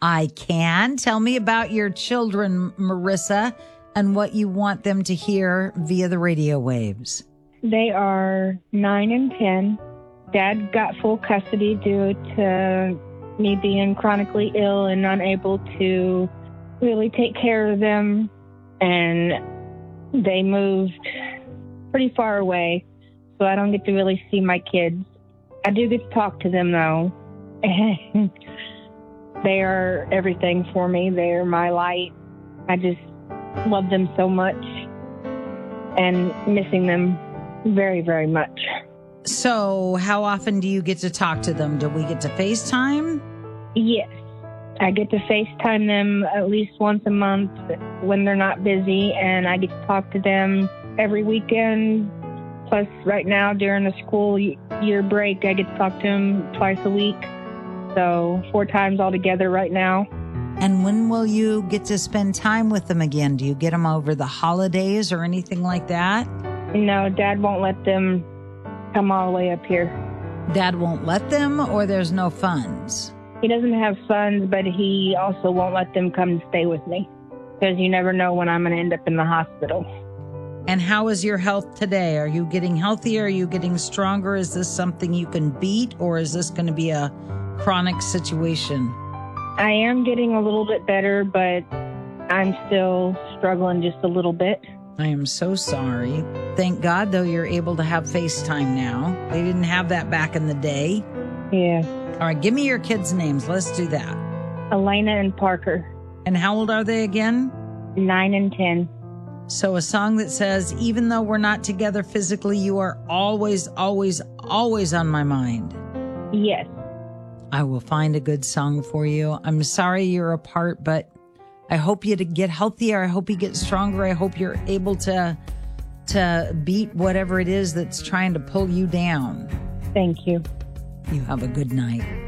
I can. Tell me about your children, Marissa, and what you want them to hear via the radio waves. They are 9 and 10. Dad got full custody due to me being chronically ill and unable to really take care of them. And they moved pretty far away, so I don't get to really see my kids. I do get to talk to them, though. They are everything for me. They are my light. I just love them so much and missing them very, very much. So how often do you get to talk to them? Do we get to FaceTime? Yes. I get to FaceTime them at least once a month when they're not busy, and I get to talk to them every weekend. Plus, right now, during the school year break, I get to talk to them twice a week. So 4 times altogether right now. And when will you get to spend time with them again? Do you get them over the holidays or anything like that? No, Dad won't let them come all the way up here. Dad won't let them, or there's no funds? He doesn't have funds, but he also won't let them come stay with me because you never know when I'm going to end up in the hospital. And how is your health today? Are you getting healthier? Are you getting stronger? Is this something you can beat, or is this going to be a chronic situation? I am getting a little bit better, but I'm still struggling just a little bit. I am so sorry. Thank God, though, you're able to have FaceTime now. They didn't have that back in the day. Yeah. All right, give me your kids' names. Let's do that. Elena and Parker. And how old are they again? 9 and 10. So a song that says, even though we're not together physically, you are always, always, always on my mind. Yes. I will find a good song for you. I'm sorry you're apart, but I hope you to get healthier. I hope you get stronger. I hope you're able to beat whatever it is that's trying to pull you down. Thank you. You have a good night.